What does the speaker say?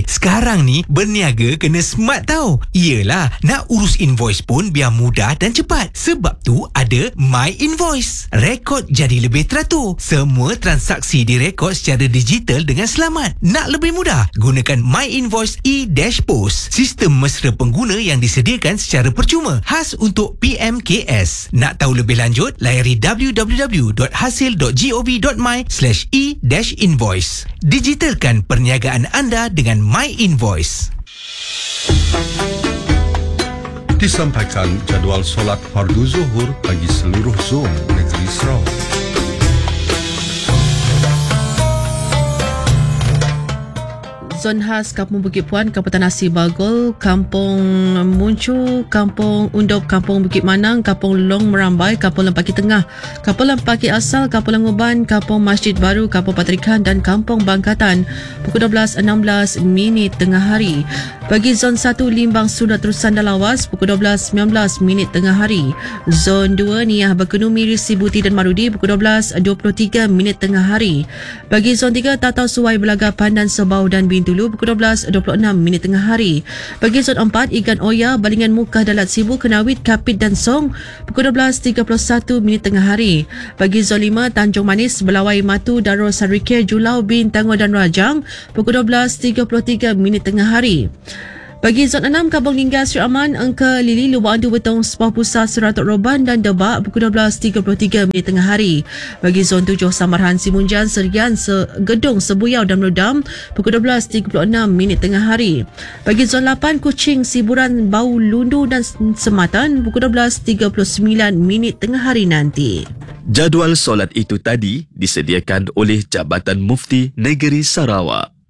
sekarang ni berniaga kena smart tau. Yelah, nak urus invoice pun biar mudah dan cepat. Sebab tu ada My Invoice. Rekod jadi lebih teratur. Semua transaksi direkod secara digital dengan selamat. Nak lebih mudah? Gunakan My Invoice e-Post. Sistem mesra pengguna yang disediakan secara percuma. Khas untuk PMKS. Nak tahu lebih lanjut? Layari www.hasil.gov.my/e-invoice. Digitalkan perniagaan anda dengan My Invoice. Disampaikan jadual solat fardu zuhur bagi seluruh zon negeri Sarawak. Zon khas Kampung Bukit Puan, Kampung Nasi Bagol, Kampung Muncu, Kampung Undop, Kampung Bukit Manang, Kampung Long Merambai, Kampung Lempaki Tengah, Kampung Lempaki Asal, Kampung Languban, Kampung Masjid Baru, Kampung Patrikan dan Kampung Bangkatan pukul 12.16 tengah hari. Bagi Zon 1 Limbang Sunat Terusan dan Lawas pukul 12.19 tengah hari. Zon 2 Niah Berkenumi, Risi Buti dan Marudi pukul 12.23 tengah hari. Bagi Zon 3 Tatau Suai Belaga Pandan Sebau dan Bintulu pukul 12.26 tengah hari. Bagi Zon 4 Igan Oya, Balingan Mukah, Dalat Sibu, Kenawit, Kapit dan Song pukul 12.31 tengah hari. Bagi Zon 5 Tanjung Manis, Belawai, Matu, Darul Sarikir, Julau, Bintangor dan Rajang pukul 12.33 tengah hari. Bagi Zon 6 Kampung Lingga, Sri Aman, Engka, Lili, Lubang Andu, Betong, Sepah Pusat, Seratok Roban dan Debak pukul 12.33 tengah hari. Bagi Zon 7 Samarhan, Simunjan, Serian, Gedong, Sebuyau dan Meludam pukul 12.36 tengah hari. Bagi Zon 8 Kuching, Siburan, Bau, Lundu dan Sematan pukul 12.39 tengah hari nanti. Jadual solat itu tadi disediakan oleh Jabatan Mufti Negeri Sarawak.